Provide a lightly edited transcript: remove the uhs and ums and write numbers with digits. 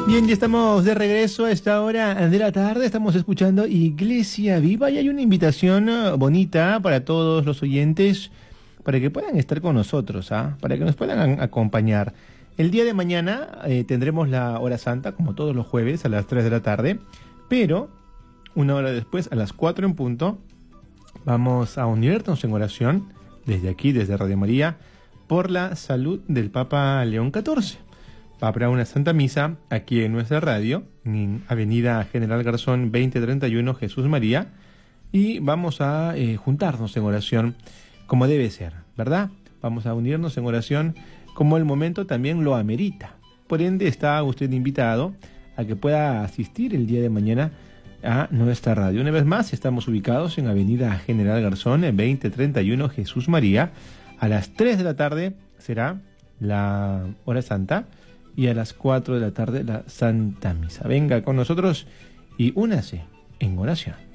Bien, ya estamos de regreso a esta hora de la tarde. Estamos escuchando Iglesia Viva y hay una invitación bonita para todos los oyentes para que puedan estar con nosotros, para que nos puedan acompañar. El día de mañana tendremos la hora santa, como todos los jueves, a las 3 de la tarde, pero una hora después, a las 4 en punto, vamos a unirnos en oración desde aquí, desde Radio María, por la salud del Papa León XIV. Habrá una Santa Misa aquí en nuestra radio, en Avenida General Garzón 2031 Jesús María, y vamos a juntarnos en oración como debe ser, ¿verdad? Vamos a unirnos en oración como el momento también lo amerita. Por ende, está usted invitado a que pueda asistir el día de mañana a nuestra radio. Una vez más, estamos ubicados en Avenida General Garzón 2031 Jesús María. A las 3 de la tarde será la hora santa, y a las 4 de la tarde la Santa Misa. Venga con nosotros y únase en oración.